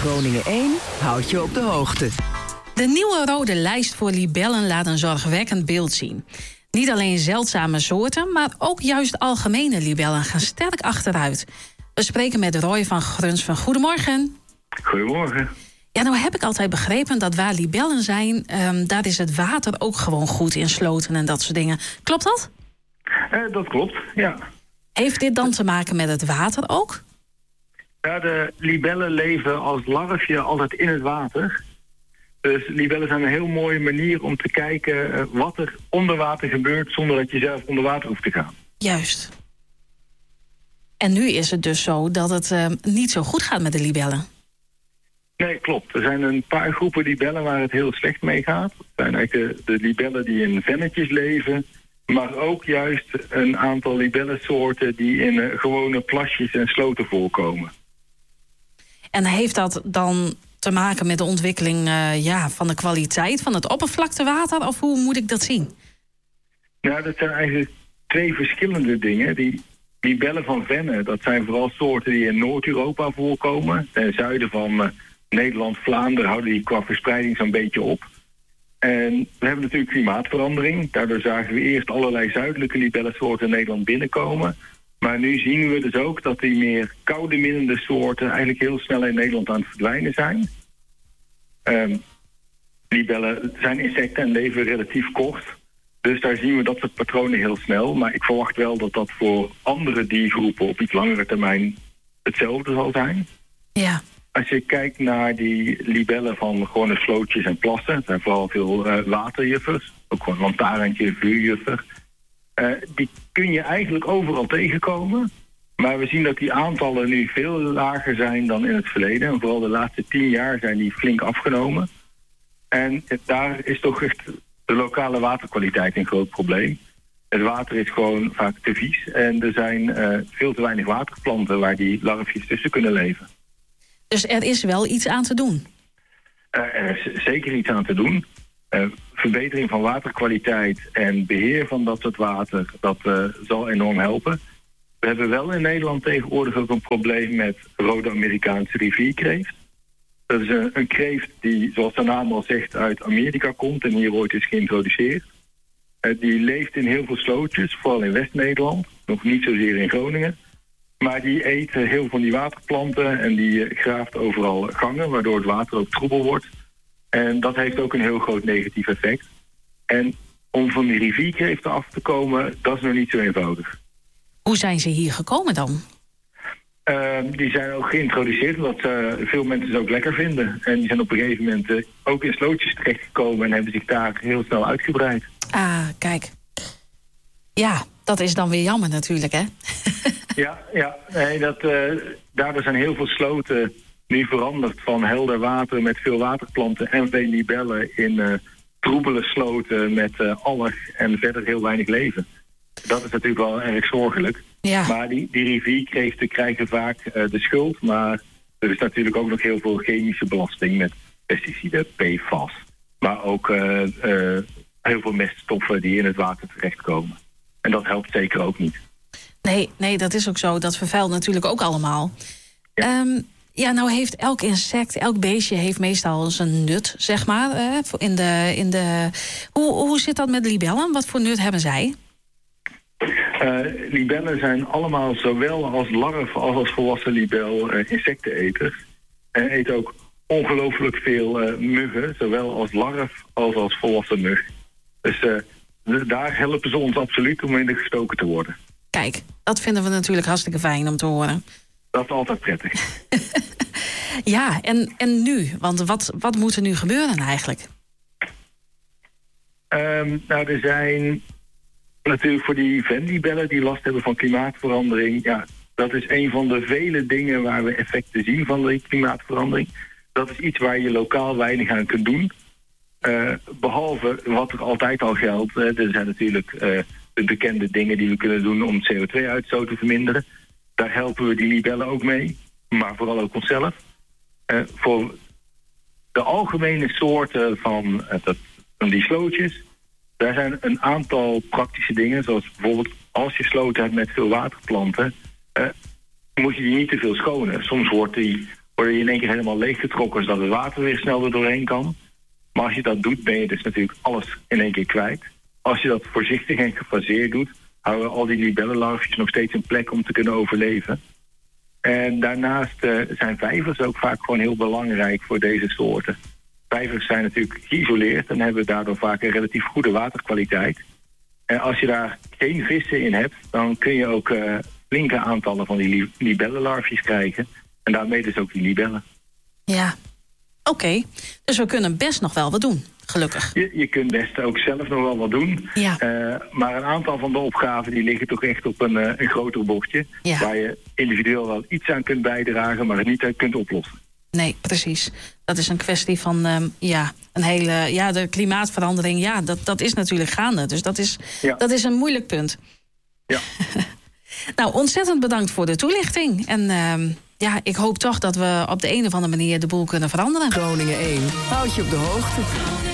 Groningen 1 houdt je op de hoogte. De nieuwe rode lijst voor libellen laat een zorgwekkend beeld zien. Niet alleen zeldzame soorten, maar ook juist algemene libellen gaan sterk achteruit. We spreken met Roy van Grunsven. Goedemorgen. Goedemorgen. Ja, nou heb ik altijd begrepen dat waar libellen zijn, daar is het water ook gewoon goed in sloten en dat soort dingen. Klopt dat? Dat klopt, ja. Heeft dit dan te maken met het water ook? Ja, de libellen leven als larfje altijd in het water. Dus libellen zijn een heel mooie manier om te kijken wat er onder water gebeurt zonder dat je zelf onder water hoeft te gaan. Juist. En nu is het dus zo dat het niet zo goed gaat met de libellen. Nee, klopt. Er zijn een paar groepen libellen waar het heel slecht mee gaat. Dat zijn eigenlijk de libellen die in vennetjes leven. Maar ook juist een aantal libellensoorten die in gewone plasjes en sloten voorkomen. En heeft dat dan te maken met de ontwikkeling van de kwaliteit van het oppervlaktewater? Of hoe moet ik dat zien? Nou, dat zijn eigenlijk twee verschillende dingen. Die libellen van vennen, dat zijn vooral soorten die in Noord-Europa voorkomen. Ten zuiden van Nederland, Vlaanderen houden die qua verspreiding zo'n beetje op. En we hebben natuurlijk klimaatverandering. Daardoor zagen we eerst allerlei zuidelijke libellensoorten in Nederland binnenkomen. Maar nu zien we dus ook dat die meer koude minnende soorten eigenlijk heel snel in Nederland aan het verdwijnen zijn. Libellen zijn insecten en leven relatief kort. Dus daar zien we dat soort patronen heel snel. Maar ik verwacht wel dat dat voor andere diergroepen op iets langere termijn hetzelfde zal zijn. Ja. Als je kijkt naar die libellen van gewone slootjes en plassen, er zijn vooral veel waterjuffers, ook gewoon lantaarntje, vuurjuffer. Die kun je eigenlijk overal tegenkomen. Maar we zien dat die aantallen nu veel lager zijn dan in het verleden. En vooral de laatste 10 jaar zijn die flink afgenomen. En daar is toch echt de lokale waterkwaliteit een groot probleem. Het water is gewoon vaak te vies. En er zijn veel te weinig waterplanten waar die larfjes tussen kunnen leven. Dus er is wel iets aan te doen? Er is zeker iets aan te doen. Verbetering van waterkwaliteit en beheer van dat soort water, dat zal enorm helpen. We hebben wel in Nederland tegenwoordig ook een probleem met rode Amerikaanse rivierkreeft. Dat is een kreeft die, zoals de naam al zegt, uit Amerika komt en hier ooit is geïntroduceerd. Die leeft in heel veel slootjes, vooral in West-Nederland, nog niet zozeer in Groningen. Maar die eet heel veel van die waterplanten en die graaft overal gangen, waardoor het water ook troebel wordt. En dat heeft ook een heel groot negatief effect. En om van die rivierkreeften af te komen, dat is nog niet zo eenvoudig. Hoe zijn ze hier gekomen dan? Die zijn ook geïntroduceerd omdat veel mensen ze ook lekker vinden. En die zijn op een gegeven moment ook in slootjes terechtgekomen en hebben zich daar heel snel uitgebreid. Ah, kijk. Ja, dat is dan weer jammer natuurlijk, hè? Ja. Nee, daardoor zijn heel veel sloten nu veranderd van helder water met veel waterplanten en veel libellen in troebele sloten met alg en verder heel weinig leven. Dat is natuurlijk wel erg zorgelijk. Ja. Maar die rivierkreeften krijgen vaak de schuld. Maar er is natuurlijk ook nog heel veel chemische belasting met pesticiden, PFAS. Maar ook heel veel meststoffen die in het water terechtkomen. En dat helpt zeker ook niet. Nee, dat is ook zo. Dat vervuilt natuurlijk ook allemaal. Ja. Nou heeft elk insect, elk beestje heeft meestal zijn nut, zeg maar. Hoe zit dat met libellen? Wat voor nut hebben zij? Libellen zijn allemaal zowel als larf als als volwassen libel insecteneters. En eten ook ongelooflijk veel muggen, zowel als larf als volwassen mug. Dus daar helpen ze ons absoluut om in de gestoken te worden. Kijk, dat vinden we natuurlijk hartstikke fijn om te horen. Dat is altijd prettig. Ja, en nu? Want wat moet er nu gebeuren eigenlijk? Er zijn natuurlijk voor die venlibellen die last hebben van klimaatverandering. Ja, dat is een van de vele dingen waar we effecten zien van de klimaatverandering. Dat is iets waar je lokaal weinig aan kunt doen. Behalve wat er altijd al geldt. Er zijn natuurlijk de bekende dingen die we kunnen doen om CO2-uitstoot te verminderen. Daar helpen we die libellen ook mee. Maar vooral ook onszelf. Voor de algemene soorten van die slootjes. Daar zijn een aantal praktische dingen. Zoals bijvoorbeeld als je sloten hebt met veel waterplanten. Moet je die niet te veel schonen. Soms wordt die worden die in één keer helemaal leeggetrokken, zodat het water weer snel er doorheen kan. Maar als je dat doet, ben je dus natuurlijk alles in één keer kwijt. Als je dat voorzichtig en gefaseerd doet, houden al die libellenlarfjes nog steeds een plek om te kunnen overleven. En daarnaast zijn vijvers ook vaak gewoon heel belangrijk voor deze soorten. Vijvers zijn natuurlijk geïsoleerd en hebben daardoor vaak een relatief goede waterkwaliteit. En als je daar geen vissen in hebt, dan kun je ook flinke aantallen van die libellenlarfjes krijgen. En daarmee dus ook die libellen. Ja, oké. Dus we kunnen best nog wel wat doen, gelukkig. Je kunt best ook zelf nog wel wat doen. Ja. Maar een aantal van de opgaven die liggen toch echt op een groter bordje. Ja. Waar je individueel wel iets aan kunt bijdragen, maar het niet uit kunt oplossen. Nee, precies. Dat is een kwestie van de klimaatverandering. Ja, dat is natuurlijk gaande. Dus dat is een moeilijk punt. Ja. Nou, ontzettend bedankt voor de toelichting. En ik hoop toch dat we op de een of andere manier de boel kunnen veranderen. Groningen 1 houdt je op de hoogte.